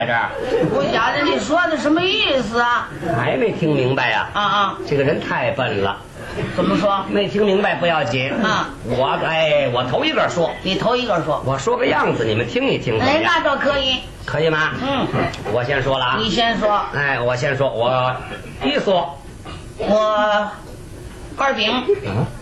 在这儿， 我家人，你说的什么意思啊？ 还没听明白呀？ 啊， 这个人太笨了。 怎么说？ 没听明白不要紧啊。 我头一个说。 你头一个说。 我说个样子，你们听一听。 哎，那倒可以。 可以吗？我先说了啊。 你先说。 哎，我先说，我一说， 我二饼。